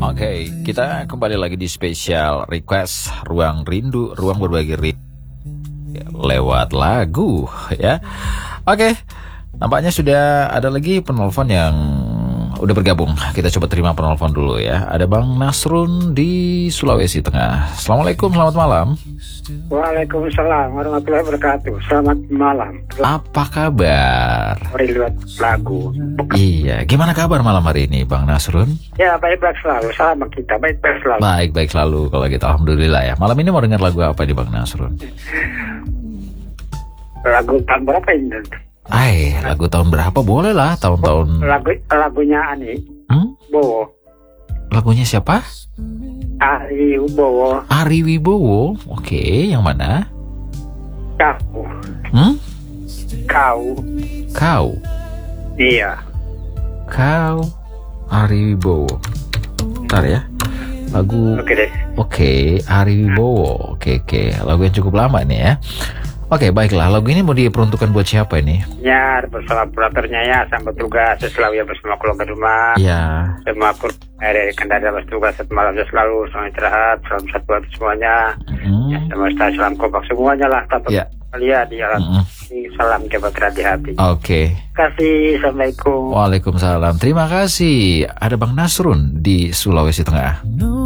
Oke, kita kembali lagi di spesial request Ruang Rindu, ruang berbagi rindu lewat lagu ya. Oke, nampaknya sudah ada lagi penelpon yang udah bergabung. Kita coba terima penelpon dulu ya. Ada Bang Nasrun di Sulawesi Tengah. Assalamualaikum, selamat malam. Waalaikumsalam warahmatullahi wabarakatuh. Selamat malam. Apa kabar? Lewat lagu. Iya, gimana kabar malam hari ini Bang Nasrun? Ya, baik-baik selalu. Sama kita, baik-baik selalu. Baik selalu kalau gitu, alhamdulillah ya. Malam ini mau dengar lagu apa di Bang Nasrun? Lagu tahun berapa ini? Lagu tahun berapa boleh lah, tahun-tahun. Lagunya Ani Bowo. Lagunya siapa? Ari Bowo. Ari Wibowo. Oke, yang mana? Kau. Kau. Iya. Kau. Ari Wibowo. Bentar ya. Lagu. Oke deh. Oke, Ari Wibowo. Oke. Lagu yang cukup lama nih ya. Oke, baiklah. Lagu ini mau diperuntukkan buat siapa ini? Ya, bersama operatornya ya, sampai tugas selalu ya bersama keluarga rumah. Ya. Semua dari kendara bertugas satu malam selalu, selamat istirahat, salam sehat buat semuanya. Ya, semesta salam kompak semuanya lah. Tetap lihat di alam. Salam jabat hati. Oke. Terima kasih. Assalamualaikum. Waalaikumsalam. Terima kasih. Ada Bang Nasrun di Sulawesi Tengah.